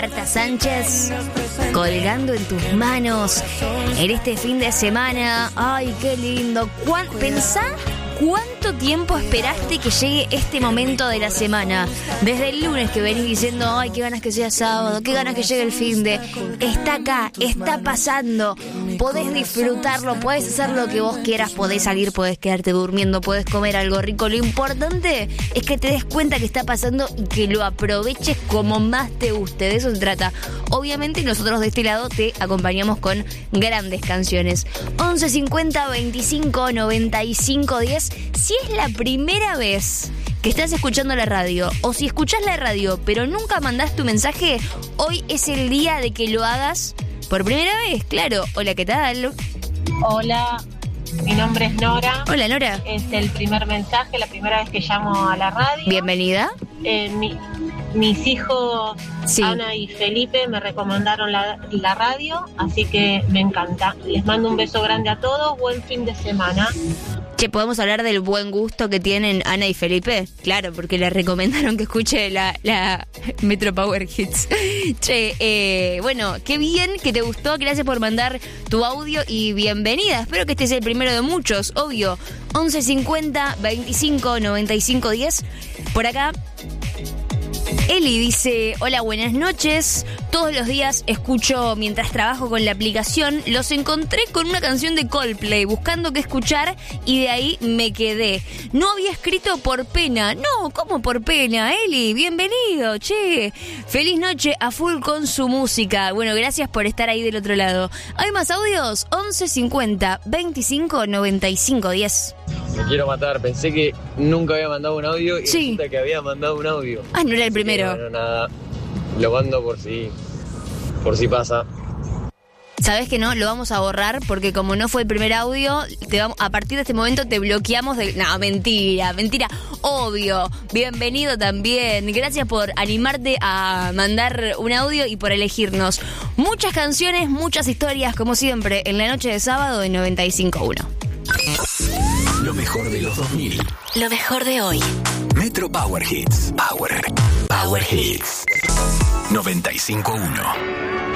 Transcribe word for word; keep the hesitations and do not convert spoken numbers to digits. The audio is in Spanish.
Marta Sánchez, colgando en tus manos en este fin de semana. Ay, qué lindo. ¿Cuán, pensá cuánto tiempo esperaste que llegue este momento de la semana. Desde el lunes que venís diciendo, ay, qué ganas que sea sábado, qué ganas que llegue el fin de. Está acá, está pasando. Podés disfrutarlo, podés hacer lo que vos quieras, podés salir, podés quedarte durmiendo, podés comer algo rico. Lo importante es que te des cuenta que está pasando y que lo aproveches como más te guste. De eso se trata. Obviamente nosotros de este lado te acompañamos con grandes canciones. once cincuenta veinticinco noventa y cinco diez. Si es la primera vez que estás escuchando la radio, o si escuchás la radio pero nunca mandaste tu mensaje, hoy es el día de que lo hagas por primera vez, claro. Hola, ¿qué tal? Hola, mi nombre es Nora. Hola, Nora. Es el primer mensaje, la primera vez que llamo a la radio. Bienvenida. Eh, mi, mis hijos, sí. Ana y Felipe, me recomendaron la, la radio, así que me encanta. Les mando un beso grande a todos, buen fin de semana. Che, ¿podemos hablar del buen gusto que tienen Ana y Felipe? Claro, porque le recomendaron que escuche la, la Metro Power Hits. Che, eh, bueno, qué bien que te gustó. Gracias por mandar tu audio y bienvenida. Espero que este sea el primero de muchos, obvio. once cincuenta veinticinco noventa y cinco diez. Por acá Eli dice, hola, buenas noches. Todos los días escucho mientras trabajo con la aplicación. Los encontré con una canción de Coldplay, buscando qué escuchar, y de ahí me quedé. No había escrito por pena. No, ¿cómo por pena? Eli, bienvenido, che. Feliz noche a full con su música. Bueno, gracias por estar ahí del otro lado. ¿Hay más audios? once cincuenta veinticinco noventa y cinco diez. Me quiero matar, pensé que nunca había mandado un audio y sí. Resulta que había mandado un audio. Ah, no era el primero. Sí, bueno, nada, lo mando por si, por si pasa. ¿Sabés que no? Lo vamos a borrar porque como no fue el primer audio, te vamos, a partir de este momento te bloqueamos de... No, mentira, mentira. Obvio, bienvenido también. Gracias por animarte a mandar un audio y por elegirnos. Muchas canciones, muchas historias, como siempre, en la noche de sábado de noventa y cinco punto uno. Lo mejor de los dos mil. Lo mejor de hoy. Metro Power Hits. Power. Power Hits. noventa y cinco punto uno.